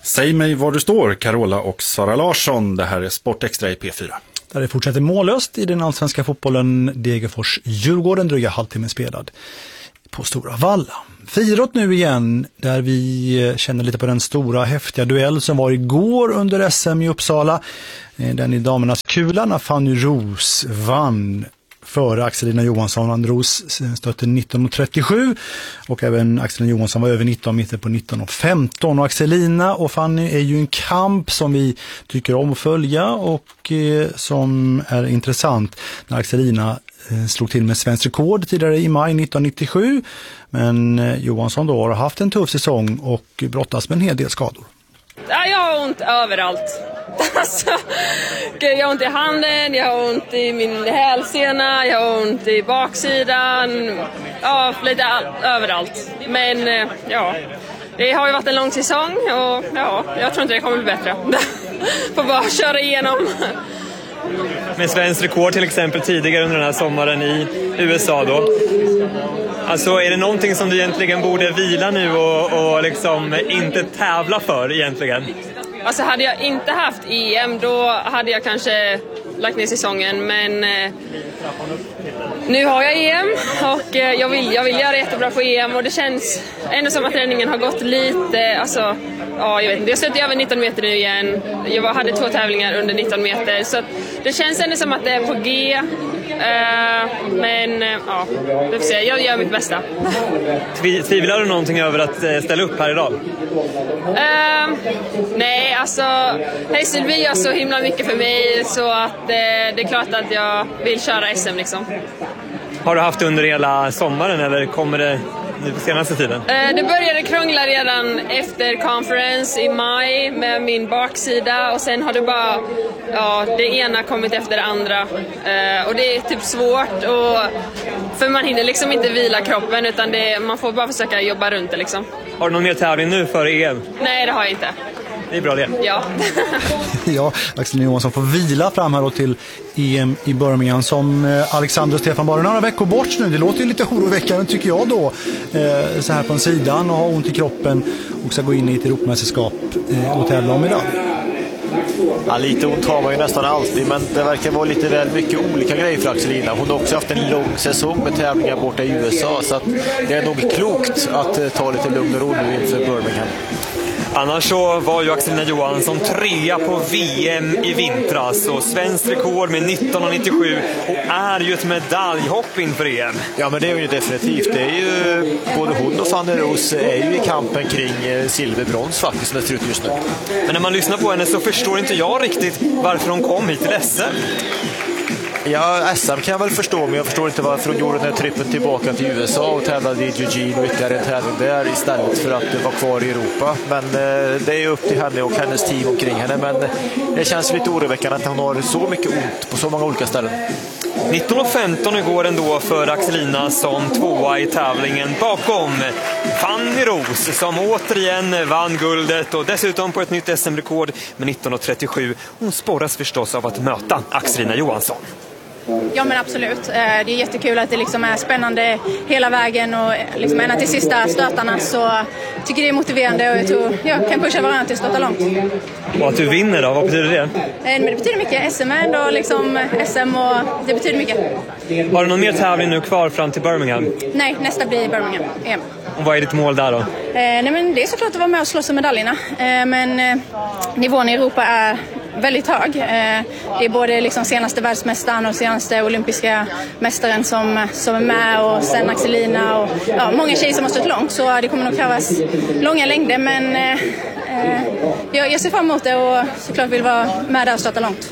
Säg mig var du står, Carola och Sara Larsson. Det här är Sportextra i P4. Där det fortsätter mållöst i den allsvenska fotbollen. Degerfors-Djurgården, dryga halvtimme spelad på Stora Valla. Friidrott nu igen, där vi känner lite på den stora häftiga duell som var igår under SM i Uppsala. Den i damernas kula när Fanny Roos vann före Axelina Johansson. Roos stötte 19.37 och även Axelina Johansson var över 19 meter på 19.15. Och Axelina och Fanny är ju en kamp som vi tycker om att följa och som är intressant när Axelina slog till med svenskt rekord tidigare i maj 1997. Men Johansson då har haft en tuff säsong och brottas med en hel del skador. Ja, jag har ont överallt. Alltså, jag har ont i handen, jag har ont i min hälsena, jag har ont i baksidan. Ja, lite överallt. Men ja, det har ju varit en lång säsong och ja, jag tror inte det kommer bli bättre. Får bara köra igenom. Med svensk rekord till exempel tidigare under den här sommaren i USA då. Alltså är det någonting som du egentligen borde vila nu och liksom inte tävla för egentligen? Alltså hade jag inte haft EM då hade jag kanske lagt ner säsongen, men nu har jag EM och jag vill göra jättebra på EM och det känns ändå som att träningen har gått lite, alltså ja, jag vet inte, jag stötte över 19 meter nu igen. Jag hade 2 tävlingar under 19 meter så att det känns ändå som att det är på G. Men ja, det får se. Jag gör mitt bästa. Tvivlar du någonting över att ställa upp här idag? Nej, alltså Hässelby gör så himla mycket för mig så att det är klart att jag vill köra SM liksom. Har du haft det under hela sommaren eller kommer det nu på senaste tiden? Det började krångla redan efter conference i maj med min baksida och sen har det bara det ena kommit efter det andra och det är typ svårt för man hinner liksom inte vila kroppen utan man får bara försöka jobba runt det liksom. Har du någon mer tävling nu för EM? Nej, det har jag inte. Det är bra det. Ja. Ja, Axel Johansson får vila fram här då till EM i Birmingham som Alexander och Stefan bara några veckor bort nu. Det låter ju lite oroväckande tycker jag då. Så här på en sidan och ha ont i kroppen och ska gå in i ett Europamästerskap och tävla om idag. Ja, lite ont har man ju nästan alltid, men det verkar vara lite väl mycket olika grejer för Axelina. Hon har också haft en lång säsong med tävlingar borta i USA, så att det är nog klokt att ta lite lugn och ro nu inför Birmingham. Annars så var ju Axelina Johansson 3 på VM i vintras och svensk rekord med 19.97 och är ju ett medaljhopp inför EM. Ja, men det är ju definitivt. Det är ju både hon och Fanny Roos är ju i kampen kring silverbrons faktiskt som det ser ut just nu. Men när man lyssnar på henne så förstår inte jag riktigt varför hon kom hit till SM. Ja, SM kan jag väl förstå, men jag förstår inte varför hon gjorde den här trippen tillbaka till USA och tävlade i Eugene och ytterligare en tävling där istället för att vara kvar i Europa. Men det är upp till henne och hennes team omkring henne. Men det känns lite oroväckande att hon har så mycket ont på så många olika ställen. 19.15 igår ändå för Axelina som 2:a i tävlingen bakom Fanny Roos som återigen vann guldet och dessutom på ett nytt SM-rekord med 19.37. Hon sporras förstås av att möta Axelina Johansson. Ja, men absolut. Det är jättekul att det liksom är spännande hela vägen och liksom ända till sista stötarna, så jag tycker det är motiverande och jag tror jag kan pusha varandra till att stöta långt. Och att du vinner då, vad betyder det? Men det betyder mycket. SM är ändå liksom SM och det betyder mycket. Har du någon mer tävling nu kvar fram till Birmingham? Nej, nästa blir Birmingham. EM. Och vad är ditt mål där då? Nej, men det är såklart att vara med och slåss om medaljerna. Men nivån i Europa är väldigt hög. Det är både liksom senaste världsmästaren och senaste olympiska mästaren som är med och sen Axelina och många tjejer som har stått långt, så det kommer nog krävas långa längder, men jag ser fram emot det och såklart vill vara med där och starta långt.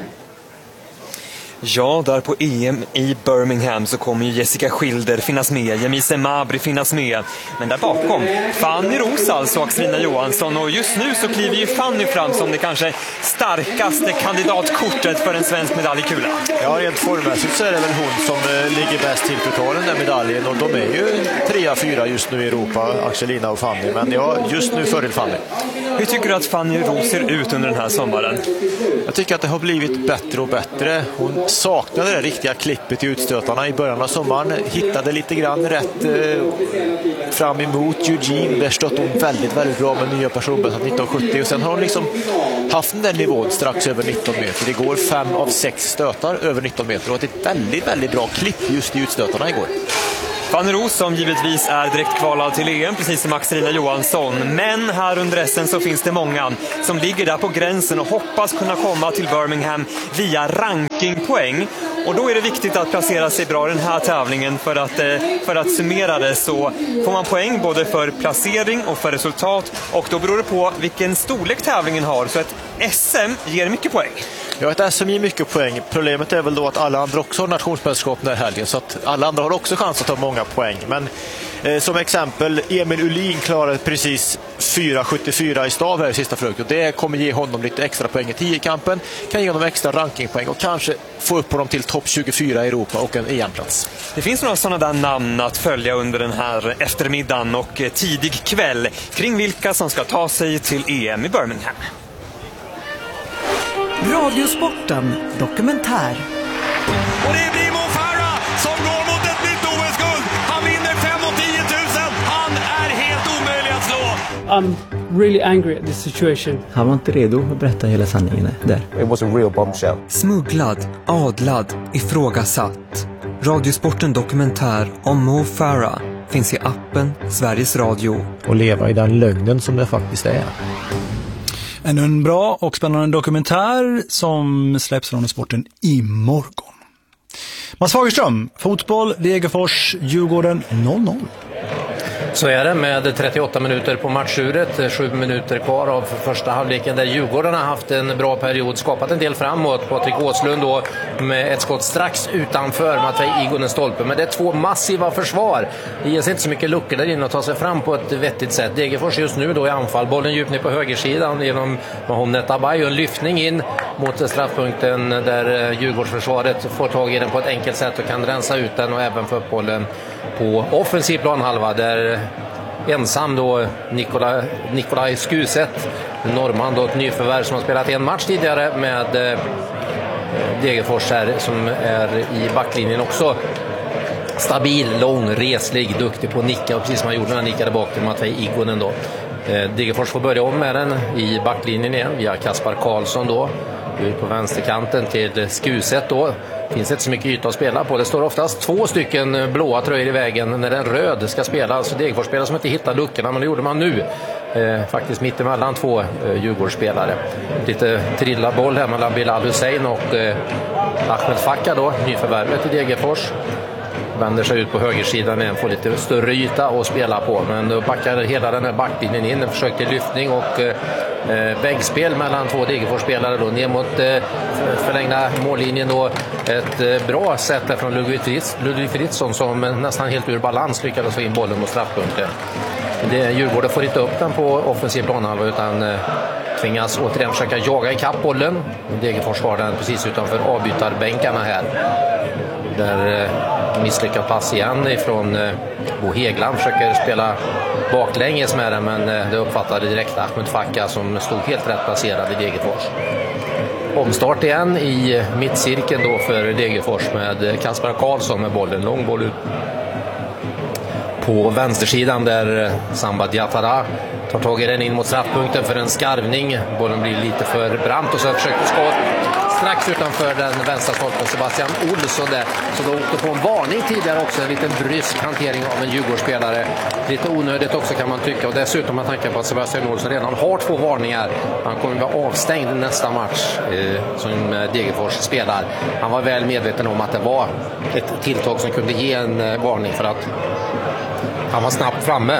Ja, där på EM i Birmingham så kommer ju Jessica Schilder finnas med, Jemise Mabry finnas med. Men där bakom, Fanny Roos alltså, Axelina Johansson. Och just nu så kliver ju Fanny fram som det kanske starkaste kandidatkortet för en svensk medaljkula. Ja, rent formmässigt så är det väl hon som ligger bäst till för att ta den där medaljen. Och de är ju 3-4 just nu i Europa, Axelina och Fanny. Men ja, just nu fördel Fanny. Hur tycker du att Fanny Roos ser ut under den här sommaren? Jag tycker att det har blivit bättre och bättre. Hon saknade det riktiga klippet i utstötarna i början av sommaren. Hittade lite grann rätt fram emot Eugene. Där stötte hon väldigt, väldigt bra med nya personbästar 1970. Och sen har hon liksom haft den där nivån strax över 19 meter. Det går 5 av 6 stötar över 19 meter. Och ett väldigt, väldigt bra klipp just i utstötarna igår. Fanny Roos som givetvis är direkt kvalad till EM, precis som Axelina Johansson. Men här under SM så finns det många som ligger där på gränsen och hoppas kunna komma till Birmingham via rankingpoäng. Och då är det viktigt att placera sig bra i den här tävlingen för att summera det, så får man poäng både för placering och för resultat. Och då beror det på vilken storlek tävlingen har, så ett SM ger mycket poäng. Ja, ett SM ger mycket poäng. Problemet är väl då att alla andra också har nationsmästerskap den här helgen, så att alla andra har också chans att ta många poäng. Men som exempel, Emil Ullin klarade precis 4,74 i stav här i sista försöket. Och det kommer ge honom lite extra poäng i 10-kampen, kan ge honom extra rankingpoäng och kanske få upp honom till topp 24 i Europa och en EM-plats. Det finns några sådana där namn att följa under den här eftermiddagen och tidig kväll kring vilka som ska ta sig till EM i Birmingham. Radiosporten dokumentär. Och det blir Mo Farah som går mot ett nytt OS-guld. Han vinner 5 och 10 000. Han är helt omöjlig att slå. I'm really angry at this situation. Han var inte redo att berätta hela sanningen där. It was a real bombshell. Smugglad, adlad, ifrågasatt. Radiosporten dokumentär om Mo Farah finns i appen Sveriges Radio. Och leva i den lögnen som det faktiskt är. Ännu en bra och spännande dokumentär som släpps från sporten imorgon. Mats Fagerström, fotboll, Degerfors, Djurgården 0-0. Så är det med 38 minuter på matchuret, 7 minuter kvar av första halvleken där Djurgården har haft en bra period, skapat en del framåt. Patrik Åslund då med ett skott strax utanför Matvej Igonens stolpe. Men det är 2 massiva försvar. Det ges inte så mycket luckor där inne att ta sig fram på ett vettigt sätt. Degerfors just nu då i anfall, bollen djupt ner på högersidan genom Mahomnet Abay och en lyftning in mot straffpunkten där Djurgårdsförsvaret får tag i den på ett enkelt sätt och kan rensa ut den och även få upp bollen på offensiv planhalva där ensam då Nikolaj Skuset, norrman då, ett nyförvärv som har spelat en match tidigare med Degerfors här, som är i backlinjen också. Stabil, lång, reslig, duktig på att nicka och precis som han gjorde när han nickade bak till Matvej Igonen då. Degerfors får börja om med den i backlinjen igen via Kaspar Karlsson då. Ut på vänsterkanten till Skuset då. Finns inte så mycket yta att spela på. Det står oftast 2 stycken blåa tröjor i vägen när den röd ska spela. Alltså Degerfors-spelare som inte hittar luckorna, men det gjorde man nu. Faktiskt mitt emellan 2 Djurgårdsspelare. Lite trillad boll här mellan Bilal Hussein och Ahmed Fakka då, nyförvärvet i Degerfors. Vänder sig ut på högersidan igen, får lite större yta att spela på. Men då backar hela den här backlinjen in, en försök till lyftning och väggspel mellan 2 Degerfors-spelare då ner mot förlängda mållinjen då. Ett bra sätt där från Ludvig Fritzson som nästan helt ur balans lyckades få in bollen mot straffpunkten. Djurgården får inte upp den på offensiv planhalva utan tvingas återigen försöka jaga i kapp bollen. Degerfors har den precis utanför avbytarbänkarna här. Där misslyckad pass igen ifrån Bo Hegland, försöker spela baklänges med den, men det uppfattade direkt Ahmed Fakka som stod helt rätt placerad i Degerfors. Omstart igen i mittcirkeln då för Degerfors med Kaspar Karlsson med bollen, lång boll ut på vänstersidan där Samba Diatara tar tag i den in mot straffpunkten för en skarvning. Bollen blir lite för brant och så försöker skott strax utanför den vänstra stolpen Sebastian Olsson där. Så då åkte på en varning tidigare också, en liten brysk hantering av en Djurgårdsspelare. Lite onödigt också kan man tycka, och dessutom med tanke på att Sebastian Olsson redan har 2 varningar. Han kommer att vara avstängd nästa match som Degerfors spelar. Han var väl medveten om att det var ett tilltag som kunde ge en varning för att han var snabbt framme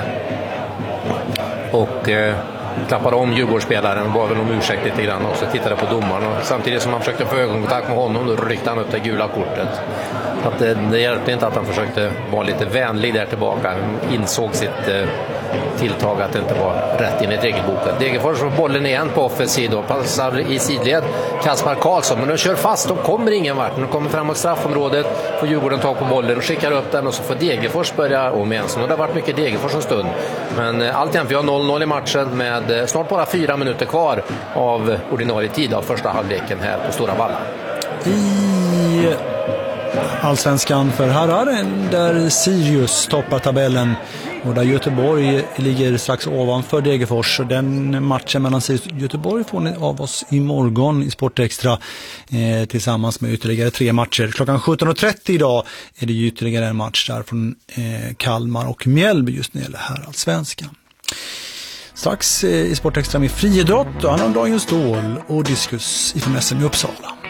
och klappade om Djurgårdsspelaren, var väl om ursäkt lite grann också, tittade på domaren och samtidigt som han försökte få ögonkontakt med honom då ryckte han upp det gula kortet. Att det hjälpte inte att han försökte vara lite vänlig där tillbaka. Han insåg sitt tilltag att det inte var rätt enligt regelboken. Degerfors får bollen igen på offensiv då, passar i sidled Kaspar Karlsson, men de kör fast, de kommer ingen vart. De kommer framåt straffområdet, får Djurgården ta på bollen och skickar upp den och så får Degerfors börja om igen. Så det har varit mycket Degerfors en stund. Men alltjämt, vi har 0-0 i matchen med snart bara 4 minuter kvar av ordinarie tid av första halvleken här på Stora Valla. I Allsvenskan för herrar där Sirius toppar tabellen och där Göteborg ligger strax ovanför Degerfors, och den matchen mellan Sirius och Göteborg får ni av oss imorgon i Sportextra tillsammans med ytterligare 3 matcher. Klockan 17.30 idag är det ytterligare en match där från Kalmar och Mjällby just när det gäller herrallsvenskan. Strax i Sportextra med friidrott och annandagens stål och diskus ifrån SM i Uppsala.